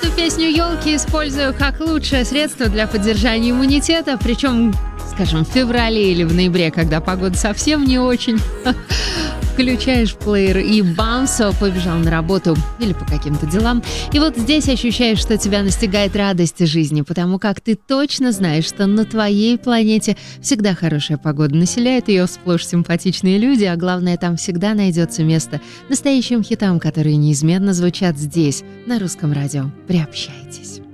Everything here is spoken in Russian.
Эту песню «Ёлки» использую как лучшее средство для поддержания иммунитета, причем, скажем, в феврале или в ноябре, когда погода совсем не очень. Включаешь плеер и бамсо, побежал на работу или по каким-то делам. И вот здесь ощущаешь, что тебя настигает радость жизни, потому как ты точно знаешь, что на твоей планете всегда хорошая погода. Населяют ее сплошь симпатичные люди, а главное, там всегда найдется место настоящим хитам, которые неизменно звучат здесь, на Русском радио. Приобщайтесь.